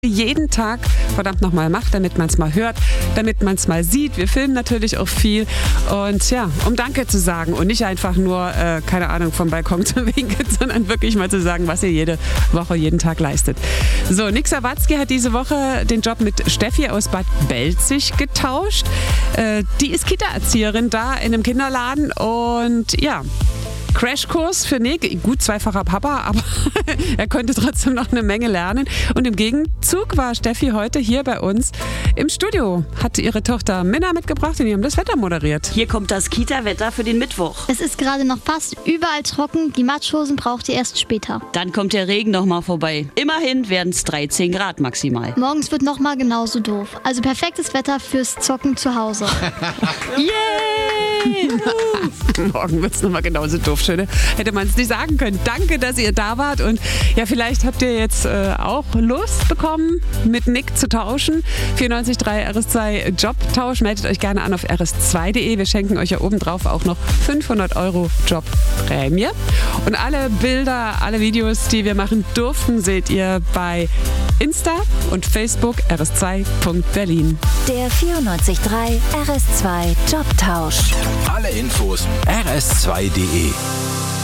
jeden Tag verdammt nochmal macht, damit man es mal hört, damit man es mal sieht. Wir filmen natürlich auch viel und ja, um Danke zu sagen und nicht einfach nur, keine Ahnung, vom Balkon zu winken, sondern wirklich mal zu sagen, was ihr jede Woche, jeden Tag leistet. So, Nick Sawatzki hat diese Woche den Job mit Steffi aus Bad Belzig getauscht. Die ist Kita-Erzieherin da in einem Kinderladen und ja, Crashkurs für Nick, gut zweifacher Papa, aber er konnte trotzdem noch eine Menge lernen. Und im Gegenzug war Steffi heute hier bei uns im Studio, hat ihre Tochter Minna mitgebracht und die haben das Wetter moderiert. Hier kommt das Kita-Wetter für den Mittwoch. Es ist gerade noch fast überall trocken, die Matschhosen braucht ihr erst später. Dann kommt der Regen nochmal vorbei. Immerhin werden es 13 Grad maximal. Morgens wird nochmal genauso doof. Also perfektes Wetter fürs Zocken zu Hause. Yay! Morgen wird es nochmal genauso doof. Schöne. Hätte man es nicht sagen können. Danke, dass ihr da wart und ja, vielleicht habt ihr jetzt auch Lust bekommen, mit Nick zu tauschen. 94.3 RS2 Jobtausch. Meldet euch gerne an auf rs2.de. Wir schenken euch ja obendrauf auch noch 500 € Jobprämie. Und alle Bilder, alle Videos, die wir machen durften, seht ihr bei Insta und Facebook rs2.berlin. Der 94.3 RS2 Jobtausch. Alle Infos rs2.de.